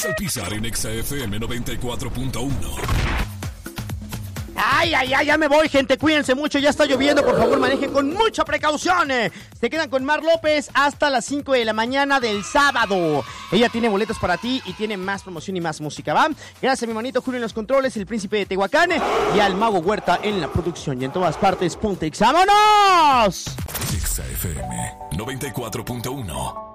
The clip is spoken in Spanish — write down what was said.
César Pizar en Exa FM 94.1. Ay, ya me voy, gente, cuídense mucho, ya está lloviendo, por favor manejen con mucha precaución. Se quedan con Mar López hasta las 5 de la mañana del sábado. Ella tiene boletos para ti y tiene más promoción y más música, ¿va? Gracias a mi manito Julio en los controles, el príncipe de Tehuacán y al mago Huerta en la producción. Y en todas partes, ponte Exa, ¡vámonos! Exa FM 94.1.